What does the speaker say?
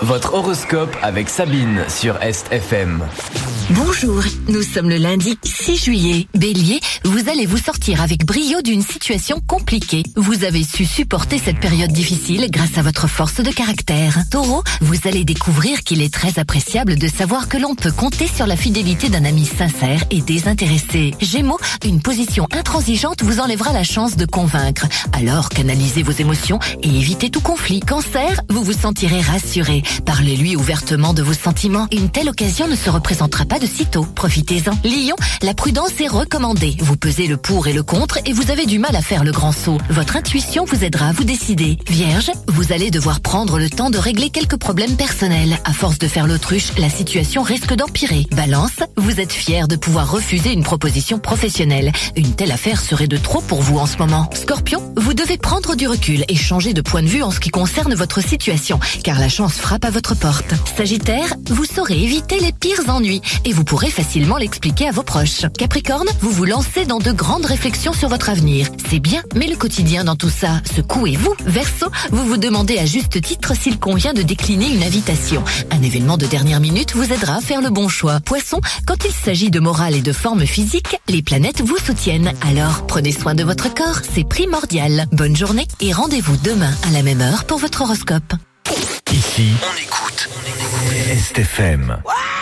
votre horoscope avec Sabine sur Est FM. Bonjour, nous sommes le lundi 6 juillet. Bélier, vous allez vous sortir avec brio d'une situation compliquée. Vous avez su supporter cette période difficile grâce à votre force de caractère. Taureau, vous allez découvrir qu'il est très appréciable de savoir que l'on peut compter sur la fidélité d'un ami sincère et désintéressé. Gémeaux, une position intransigeante vous enlèvera la chance de convaincre. Alors canalisez vos émotions et évitez tout conflit. Cancer, vous vous sentirez rassuré. Parlez-lui ouvertement de vos sentiments. Une telle occasion ne se représentera pas de sitôt. Profitez-en. Lion, la prudence est recommandée. Vous pesez le pour et le contre et vous avez du mal à faire le grand saut. Votre intuition vous aidera à vous décider. Vierge, vous allez devoir prendre le temps de régler quelques problèmes personnels. À force de faire l'autruche, la situation risque d'empirer. Balance, vous êtes fier de pouvoir refuser une proposition professionnelle. Une telle affaire serait de trop pour vous en ce moment. Scorpion, vous devez prendre du recul et changer de point de vue en ce qui concerne votre situation, car la chance frappe à votre porte. Sagittaire, vous saurez éviter les pires ennuis et vous pourrez facilement l'expliquer à vos proches. Capricorne, vous vous lancez dans de grandes réflexions sur votre avenir. C'est bien, mais le quotidien dans tout ça, secouez-vous. Verseau, vous vous demandez à juste titre s'il convient de décliner une invitation. Un événement de dernière minute vous aidera à faire le bon choix. Poisson, quand il s'agit de morale et de forme physique, les planètes vous soutiennent. Alors, prenez soin de votre corps, c'est primordial. Bonne journée et rendez-vous demain à la même heure pour votre horoscope. Ici, on écoute Est FM.